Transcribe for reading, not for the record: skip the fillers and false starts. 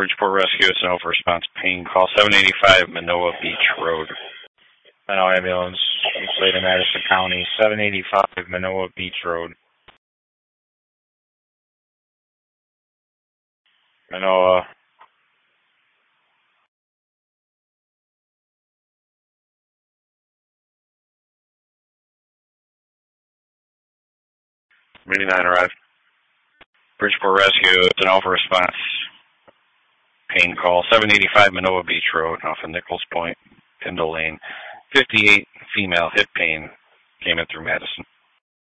Bridgeport Rescue, it's an over response pain call. 785 Manoa Beach Road. Manoa Ambulance, East Lake, Madison County, 785 Manoa Beach Road. Manoa. Mini 9 arrived. Bridgeport Rescue, it's an over response pain call. 785 Manoa Beach Road off of Nichols Point, Tyndall Lane. 58 female hip pain came in through Madison.